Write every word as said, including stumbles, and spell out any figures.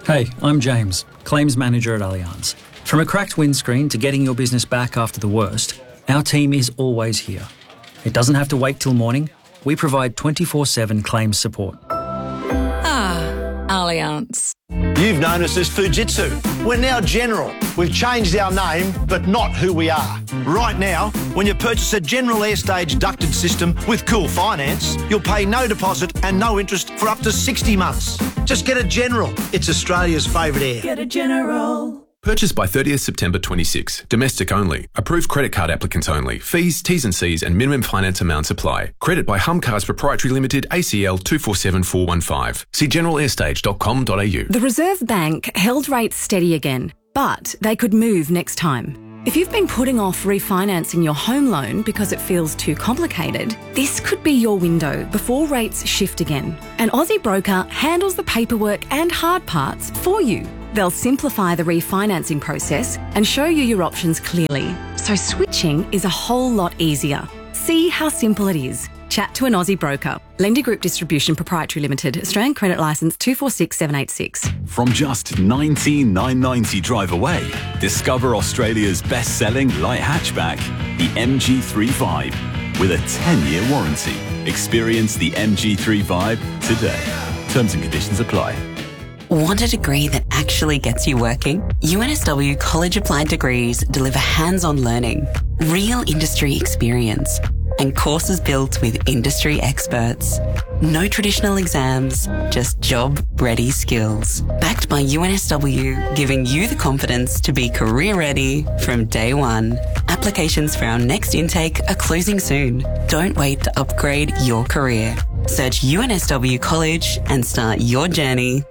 Hey, I'm James, Claims Manager at Allianz. From a cracked windscreen to getting your business back after the worst, our team is always here. It doesn't have to wait till morning. We provide twenty-four seven claims support. Ah, Allianz. You've known us as Fujitsu. We're now General. We've changed our name, but not who we are. Right now, when you purchase a General Airstage ducted system with Cool Finance, you'll pay no deposit and no interest for up to sixty months. Just get a General. It's Australia's favourite air. Get a General. Purchase by thirtieth September twenty-six. Domestic only. Approved credit card applicants only. Fees, T's and C's and minimum finance amounts apply. Credit by Humcars Proprietary Limited, A C L two four seven four one five. See general airstage dot com dot a u. The Reserve Bank held rates steady again, but they could move next time. If you've been putting off refinancing your home loan because it feels too complicated, this could be your window before rates shift again. An Aussie broker handles the paperwork and hard parts for you. They'll simplify the refinancing process and show you your options clearly, so switching is a whole lot easier. See how simple it is. Chat to an Aussie broker. Lending Group Distribution Proprietary Limited, Australian Credit Licence two four six seven eight six. From just nineteen thousand nine hundred ninety drive away, discover Australia's best-selling light hatchback, the M G three Vibe, with a ten-year warranty. Experience the M G three Vibe today. Terms and conditions apply. Want a degree that actually gets you working? U N S W College Applied Degrees deliver hands-on learning, real industry experience, and courses built with industry experts. No traditional exams, just job-ready skills. Backed by U N S W, giving you the confidence to be career-ready from day one. Applications for our next intake are closing soon. Don't wait to upgrade your career. Search U N S W College and start your journey